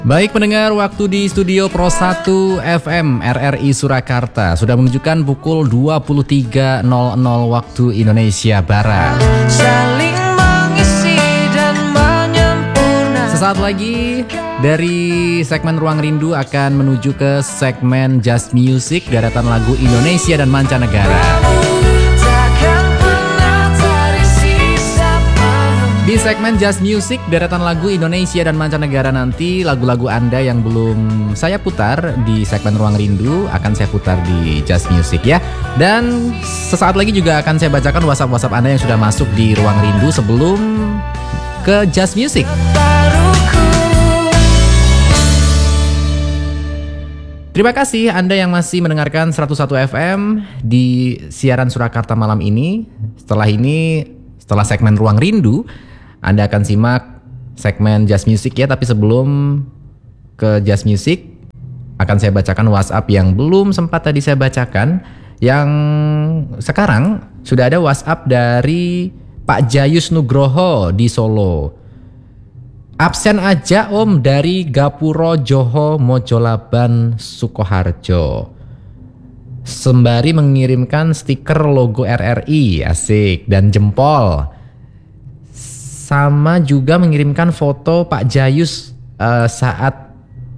Baik pendengar, waktu di studio Pro 1 FM RRI Surakarta sudah menunjukkan pukul 23.00 waktu Indonesia Barat. Saling mengisi dan menyempurna. Sesaat lagi dari segmen Ruang Rindu akan menuju ke segmen Just Music, deretan lagu Indonesia dan mancanegara. Di segmen Just Music, deretan lagu Indonesia dan mancanegara nanti, lagu-lagu Anda yang belum saya putar di segmen Ruang Rindu akan saya putar di Just Music ya. Dan sesaat lagi juga akan saya bacakan WhatsApp Anda yang sudah masuk di Ruang Rindu sebelum ke Just Music. Terima kasih Anda yang masih mendengarkan 101 FM di siaran Surakarta malam ini. Setelah segmen Ruang Rindu, Anda akan simak segmen Just Music ya. Tapi sebelum ke Just Music, akan saya bacakan WhatsApp yang belum sempat tadi saya bacakan. Yang sekarang sudah ada WhatsApp dari Pak Jayus Nugroho di Solo. Absen aja Om dari Gapuro Joho Mojolaban Sukoharjo. Sembari mengirimkan stiker logo RRI, asik, dan jempol. Sama juga mengirimkan foto Pak Jayus saat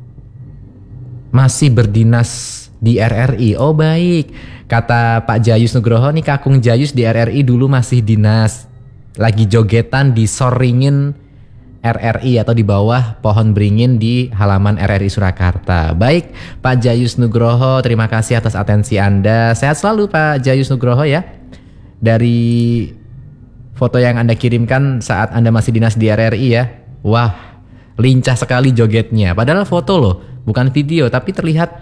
masih berdinas di RRI. Oh baik, kata Pak Jayus Nugroho nih, Kakung Jayus di RRI dulu masih dinas, lagi jogetan di soringin RRI atau di bawah pohon beringin di halaman RRI Surakarta. Baik Pak Jayus Nugroho, terima kasih atas atensi Anda. Sehat selalu Pak Jayus Nugroho ya. Dari foto yang Anda kirimkan saat Anda masih dinas di RRI ya, wah lincah sekali jogetnya. Padahal foto loh, bukan video, tapi terlihat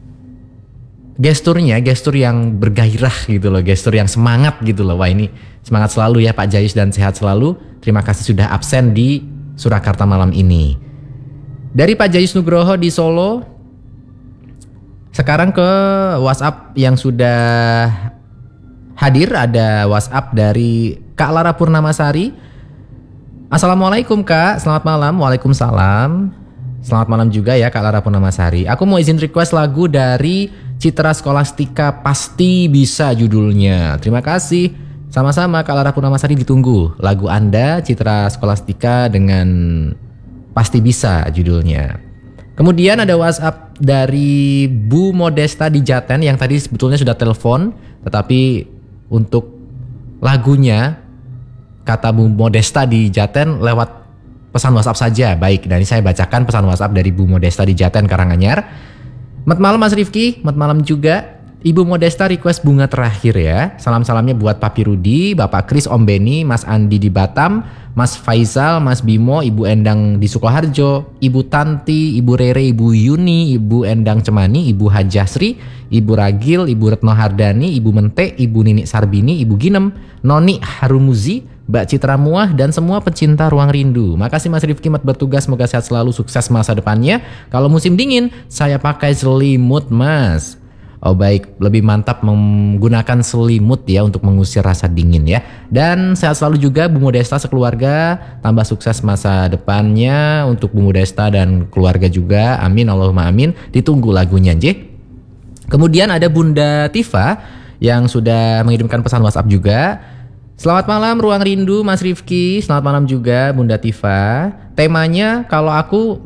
gestur yang bergairah gitu loh, gestur yang semangat gitu loh. Wah ini semangat selalu ya Pak Jayus dan sehat selalu. Terima kasih sudah absen di Surakarta malam ini. Dari Pak Jayus Nugroho di Solo, sekarang ke WhatsApp yang sudah hadir. Ada WhatsApp dari Kak Lara Purnamasari. Assalamualaikum Kak, selamat malam. Waalaikumsalam. Selamat malam juga ya Kak Lara Purnamasari. Aku mau izin request lagu dari Citra Skolastika, Pasti Bisa judulnya. Terima kasih. Sama-sama Kak Lara Purnamasari, ditunggu lagu Anda Citra Skolastika dengan Pasti Bisa judulnya. Kemudian ada WhatsApp dari Bu Modesta di Jaten yang tadi sebetulnya sudah telepon, tetapi untuk lagunya kata Bu Modesta di Jaten lewat pesan WhatsApp saja. Baik, dan ini saya bacakan pesan WhatsApp dari Bu Modesta di Jaten Karanganyar. Selamat malam Mas Rifki, selamat malam juga. Ibu Modesta request bunga terakhir ya. Salam-salamnya buat Papi Rudi, Bapak Kris, Om Beni, Mas Andi di Batam, Mas Faisal, Mas Bimo, Ibu Endang di Sukoharjo, Ibu Tanti, Ibu Rere, Ibu Yuni, Ibu Endang Cemani, Ibu Hajasri, Ibu Ragil, Ibu Retno Hardani, Ibu Mente, Ibu Nini Sarbini, Ibu Ginem, Noni Harumuzi, Mbak Citra Muah, dan semua pecinta Ruang Rindu. Makasih Mas Rifki, mat bertugas, semoga sehat selalu, sukses masa depannya. Kalau musim dingin, saya pakai selimut Mas. Oh baik, lebih mantap menggunakan selimut ya untuk mengusir rasa dingin ya. Dan sehat selalu juga Bu Modesta sekeluarga, tambah sukses masa depannya untuk Bu Modesta dan keluarga juga. Amin, Allahumma amin. Ditunggu lagunya J. Kemudian ada Bunda Tifa yang sudah mengirimkan pesan WhatsApp juga. Selamat malam Ruang Rindu Mas Rifki, selamat malam juga Bunda Tifa. Temanya kalau aku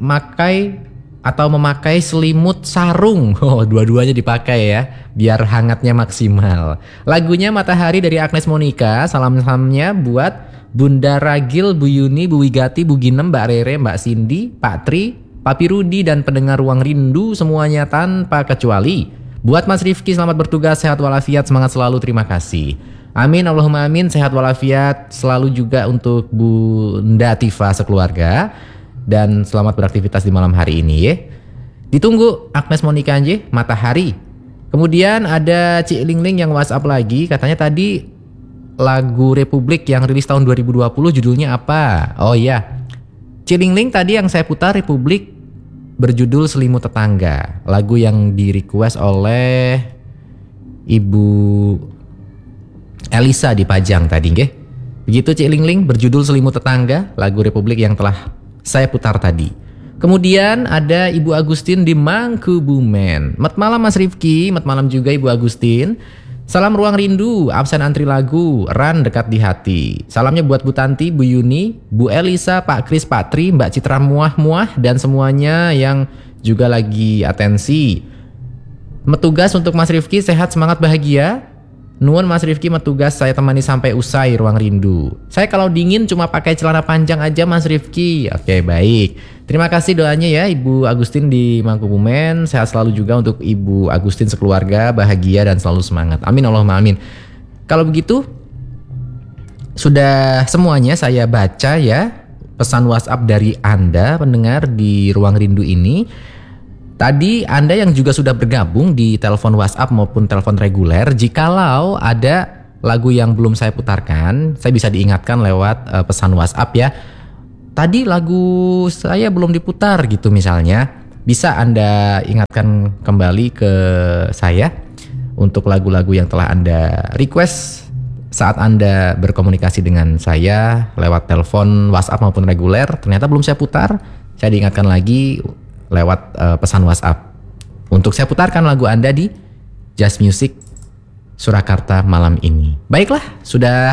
memakai selimut sarung. Oh, dua-duanya dipakai ya, biar hangatnya maksimal. Lagunya Matahari dari Agnes Monica. Salam-salamnya buat Bunda Ragil, Bu Yuni, Bu Wigati, Bu Ginem, Mbak Rere, Mbak Cindy, Pak Tri, Papi Rudi, dan pendengar Ruang Rindu semuanya tanpa kecuali. Buat Mas Rifki, selamat bertugas, sehat walafiat, semangat selalu, terima kasih. Amin, Allahumma amin, sehat walafiat selalu juga untuk Bunda Tifa sekeluarga. Dan selamat beraktivitas di malam hari ini ya. Ditunggu Agnes Monica Anje, Matahari. Kemudian ada Cik Lingling yang WhatsApp lagi. Katanya tadi lagu Republik yang rilis tahun 2020 judulnya apa? Oh iya, Cik Lingling tadi yang saya putar Republik berjudul Selimut Tetangga. Lagu yang di request oleh Ibu Elisa di Pajang tadi nggih. Begitu Cik Lingling, berjudul Selimut Tetangga, lagu Republik yang telah saya putar tadi. Kemudian ada Ibu Agustin di Mangkubumen. Selamat malam Mas Rifki, selamat malam juga Ibu Agustin. Salam ruang rindu, absen antri lagu, Ran dekat di hati. Salamnya buat Bu Tanti, Bu Yuni, Bu Elisa, Pak Kris, Pak Tri, Mbak Citra muah-muah, dan semuanya yang juga lagi atensi. Metugas untuk Mas Rifki, sehat, semangat, bahagia. Nuwun Mas Rifki, metugas saya temani sampai usai ruang rindu. Saya kalau dingin cuma pakai celana panjang aja Mas Rifki. Oke, baik. Terima kasih doanya ya Ibu Agustin di Mangkubumen. Sehat selalu juga untuk Ibu Agustin sekeluarga, bahagia dan selalu semangat. Amin Allahumma amin. Kalau begitu sudah semuanya saya baca ya pesan WhatsApp dari Anda pendengar di ruang rindu ini. Tadi Anda yang juga sudah bergabung di telepon WhatsApp maupun telepon reguler, jikalau ada lagu yang belum saya putarkan, saya bisa diingatkan lewat pesan WhatsApp ya. Tadi lagu saya belum diputar gitu misalnya, bisa Anda ingatkan kembali ke saya untuk lagu-lagu yang telah Anda request saat Anda berkomunikasi dengan saya lewat telepon WhatsApp maupun reguler, ternyata belum saya putar, saya diingatkan lagi lewat pesan WhatsApp untuk saya putarkan lagu Anda di Just Music Surakarta malam ini. Baiklah, sudah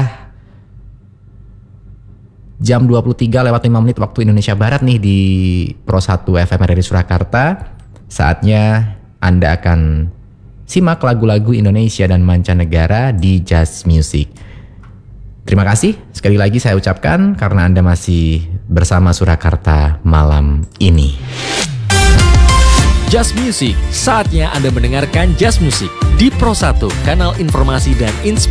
jam 23:05 waktu Indonesia Barat nih di Pro 1 FM RRI Surakarta. Saatnya Anda akan simak lagu-lagu Indonesia dan mancanegara di Just Music. Terima kasih sekali lagi saya ucapkan karena Anda masih bersama Surakarta malam ini. Just Music, saatnya Anda mendengarkan Just Music di Pro 1, kanal informasi dan inspirasi.